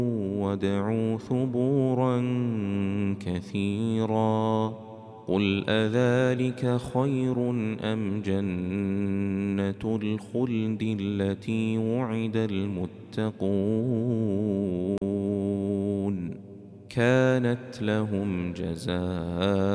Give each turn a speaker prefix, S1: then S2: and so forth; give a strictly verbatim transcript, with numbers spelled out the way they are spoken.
S1: وادعوا ثبورا كثيرا قل أذلك خير أم جنة الخلد التي وعد المتقون كانت لهم جزاء